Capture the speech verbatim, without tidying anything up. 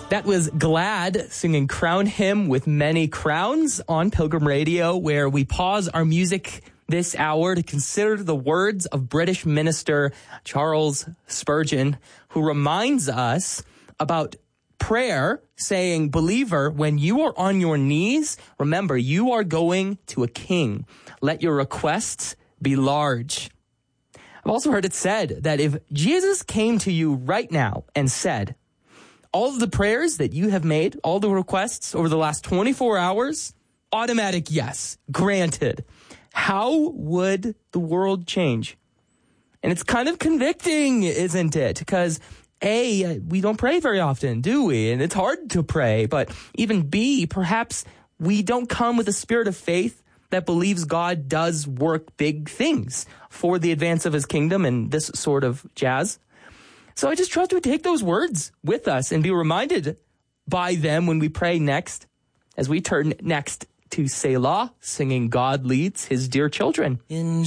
That was Glad singing Crown Him with Many Crowns on Pilgrim Radio, where we pause our music this hour to consider the words of British minister Charles Spurgeon, who reminds us about prayer, saying, believer, when you are on your knees, remember, you are going to a king. Let your requests be large. I've also heard it said that if Jesus came to you right now and said, all of the prayers that you have made, all the requests over the last twenty-four hours, automatic yes, granted. How would the world change? And it's kind of convicting, isn't it? Because A, we don't pray very often, do we? And it's hard to pray. But even B, perhaps we don't come with a spirit of faith that believes God does work big things for the advance of his kingdom and this sort of jazz. So I just trust we take those words with us and be reminded by them when we pray next, as we turn next to Selah, singing God Leads His Dear Children. In